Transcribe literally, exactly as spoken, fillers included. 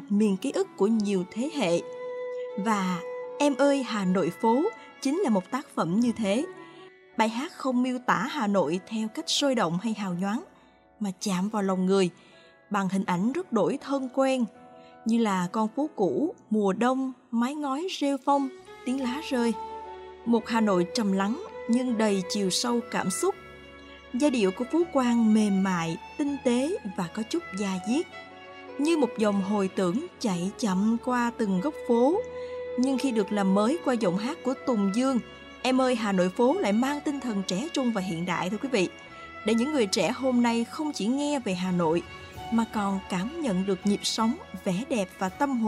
miền ký ức của nhiều thế hệ. Và Em ơi Hà Nội phố chính là một tác phẩm như thế. Bài hát không miêu tả Hà Nội theo cách sôi động hay hào nhoáng, mà chạm vào lòng người bằng hình ảnh rất đổi thân quen, như là con phố cũ, mùa đông, mái ngói rêu phong, tiếng lá rơi. Một Hà Nội trầm lắng nhưng đầy chiều sâu cảm xúc. Giai điệu của Phú Quang mềm mại, tinh tế và có chút da diết, như một dòng hồi tưởng chạy chậm qua từng góc phố. Nhưng khi được làm mới qua giọng hát của Tùng Dương, Em ơi Hà Nội phố lại mang tinh thần trẻ trung và hiện đại, thưa quý vị. Để những người trẻ hôm nay không chỉ nghe về Hà Nội, mà còn cảm nhận được nhịp sống, vẻ đẹp và tâm hồn